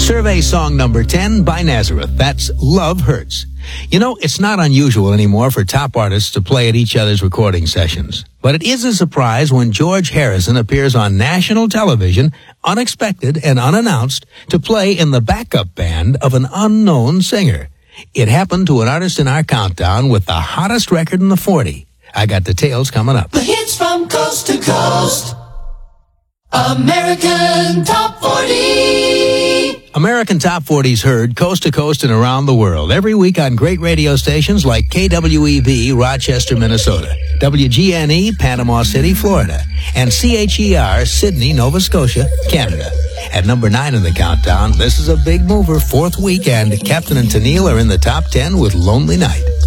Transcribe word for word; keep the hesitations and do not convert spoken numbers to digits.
Survey song number ten by Nazareth. That's Love Hurts. You know, it's not unusual anymore for top artists to play at each other's recording sessions. But it is a surprise when George Harrison appears on national television, unexpected and unannounced, to play in the backup band of an unknown singer. It happened to an artist in our countdown with the hottest record in the forty. I got details coming up. The hits from coast to coast. American Top forty. American Top forty's heard coast to coast and around the world every week on great radio stations like K W E B, Rochester, Minnesota, W G N E, Panama City, Florida, and C H E R, Sydney, Nova Scotia, Canada. At number nine in the countdown, this is a big mover, fourth weekend. Captain and Tennille are in the top ten with Lonely Night.